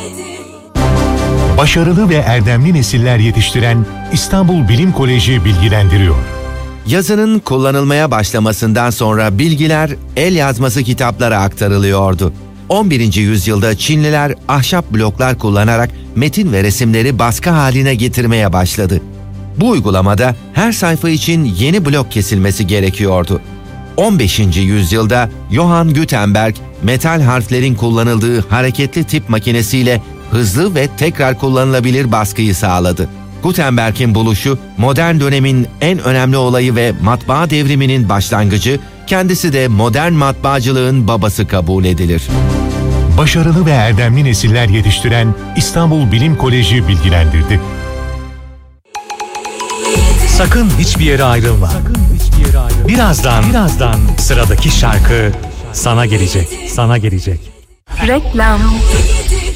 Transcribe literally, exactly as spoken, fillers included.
Başarılı ve erdemli nesiller yetiştiren İstanbul Bilim Koleji bilgilendiriyor. Yazının kullanılmaya başlamasından sonra bilgiler el yazması kitaplara aktarılıyordu. on birinci yüzyılda Çinliler ahşap bloklar kullanarak metin ve resimleri baskı haline getirmeye başladı. Bu uygulamada her sayfa için yeni blok kesilmesi gerekiyordu. on beşinci yüzyılda Johann Gutenberg, metal harflerin kullanıldığı hareketli tip makinesiyle hızlı ve tekrar kullanılabilir baskıyı sağladı. Gutenberg'in buluşu, modern dönemin en önemli olayı ve matbaa devriminin başlangıcı, kendisi de modern matbaacılığın babası kabul edilir. Başarılı ve erdemli nesiller yetiştiren İstanbul Bilim Koleji bilgilendirdi. Sakın hiçbir yere ayrılma. Sakın hiçbir yere ayrılma. Birazdan, birazdan sıradaki şarkı sana gelecek, sana gelecek. Reklam.